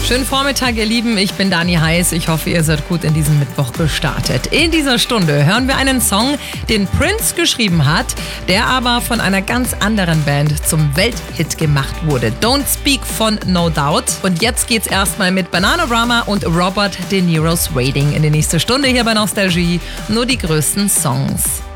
Schönen Vormittag, ihr Lieben. Ich bin Dani Heiß. Ich hoffe, ihr seid gut in diesen Mittwoch gestartet. In dieser Stunde hören wir einen Song, den Prince geschrieben hat, der aber von einer ganz anderen Band zum Welthit gemacht wurde. Don't Speak von No Doubt. Und jetzt geht's erstmal mit Bananarama und Robert De Niro's Waiting in die nächste Stunde hier bei Nostalgie. Nur die größten Songs.